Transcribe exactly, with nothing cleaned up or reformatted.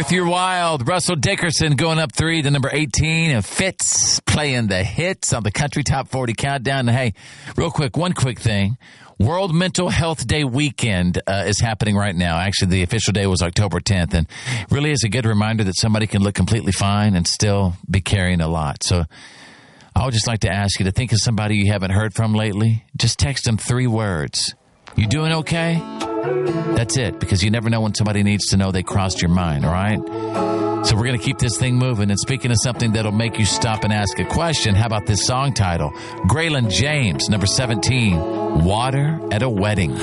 If You're Wild, Russell Dickerson going up three to number eighteen, and Fitz playing the hits on the Country Top forty Countdown. And hey, real quick, one quick thing. World Mental Health Day weekend uh, is happening right now. Actually, the official day was October tenth, and really is a good reminder that somebody can look completely fine and still be carrying a lot. So I would just like to ask you to think of somebody you haven't heard from lately. Just text them three words. You doing okay? That's it, because you never know when somebody needs to know they crossed your mind, all right? So we're going to keep this thing moving. And speaking of something that'll make you stop and ask a question, how about this song title? Graylin James, number seventeen, Water at a Wedding.